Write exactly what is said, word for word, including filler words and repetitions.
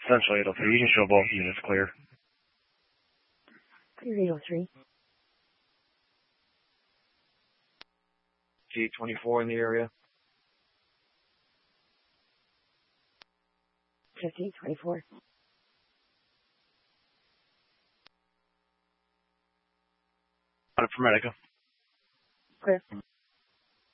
Essentially, eight oh three. You can show both units clear. Clear eight oh three. G twenty-four in the area. fifteen twenty-four. Out of Promedica. Clear.